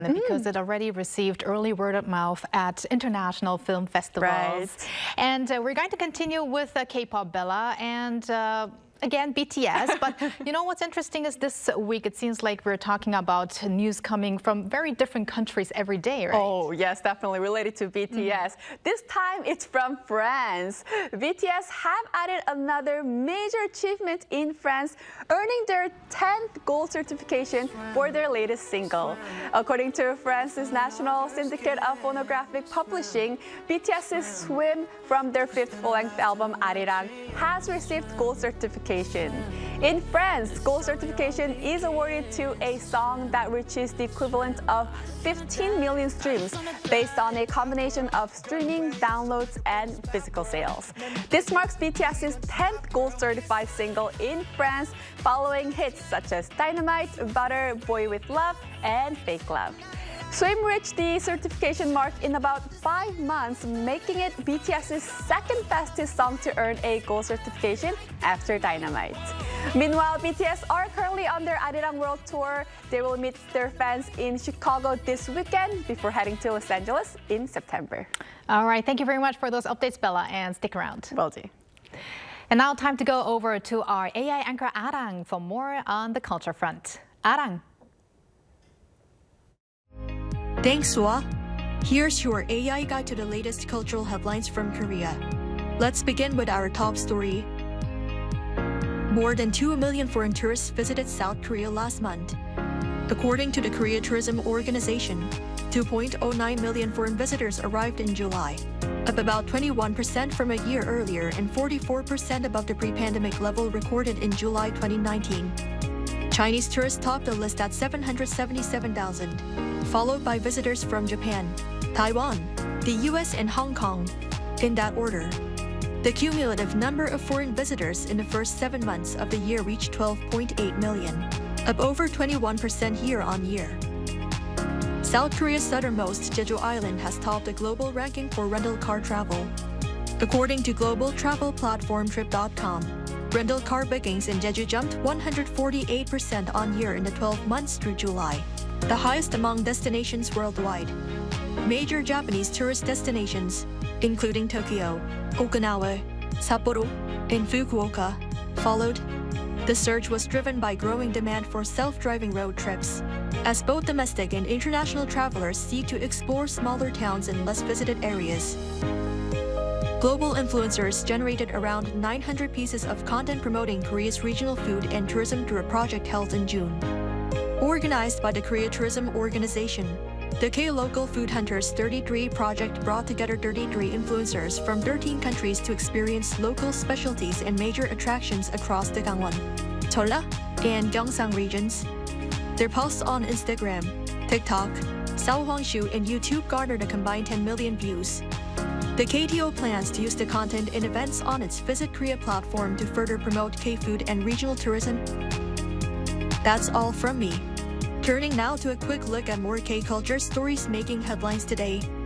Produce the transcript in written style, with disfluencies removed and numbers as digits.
because it already received early word of mouth at international film festivals. Right. And we're going to continue with K-pop, Bella, and again, BTS. But you know what's interesting is this week it seems like we're talking about news coming from very different countries every day, right? Oh, yes, definitely related to BTS. This time it's from France. BTS have added another major achievement in France, earning their 10th gold certification for their latest single. According to France's National Syndicate of Phonographic Publishing, BTS's Swim from their 5th full-length album Arirang has received gold certification. In France, gold certification is awarded to a song that reaches the equivalent of 15 million streams based on a combination of streaming, downloads, and physical sales. This marks BTS's 10th gold certified single in France, following hits such as Dynamite, Butter, Boy with Love, and Fake Love. Swim reached the certification mark in about 5 months, making it BTS's second fastest song to earn a gold certification after Dynamite. Meanwhile, BTS are currently on their Arirang World Tour. They will meet their fans in Chicago this weekend before heading to Los Angeles in September. All right, thank you very much for those updates, Bella, and stick around. Will do. And now time to go over to our AI anchor Arang for more on the culture front. Arang. Thanks, Sua. Here's your AI guide to the latest cultural headlines from Korea. Let's begin with our top story. More than 2 million foreign tourists visited South Korea last month. According to the Korea Tourism Organization, 2.09 million foreign visitors arrived in July, up about 21% from a year earlier and 44% above the pre-pandemic level recorded in July 2019. Chinese tourists topped the list at 777,000. Followed by visitors from Japan, Taiwan, the US, and Hong Kong, in that order. The cumulative number of foreign visitors in the first 7 months of the year reached 12.8 million, up over 21% year-on-year. South Korea's southernmost Jeju Island has topped the global ranking for rental car travel. According to global travel platform Trip.com, rental car bookings in Jeju jumped 148% on year in the 12 months through July, the highest among destinations worldwide. Major Japanese tourist destinations, including Tokyo, Okinawa, Sapporo, and Fukuoka, followed. The surge was driven by growing demand for self-driving road trips, as both domestic and international travelers seek to explore smaller towns and less visited areas. Global influencers generated around 900 pieces of content promoting Korea's regional food and tourism through a project held in June. Organized by the Korea Tourism Organization, the K-Local Food Hunters 33 project brought together 33 influencers from 13 countries to experience local specialties and major attractions across the Gangwon, Jeolla, and Gyeongsang regions. Their posts on Instagram, TikTok, Saohongshu, and YouTube garnered a combined 10 million views. The KTO plans to use the content in events on its Visit Korea platform to further promote K-food and regional tourism. That's all from me. Turning now to a quick look at more K-culture stories making headlines today.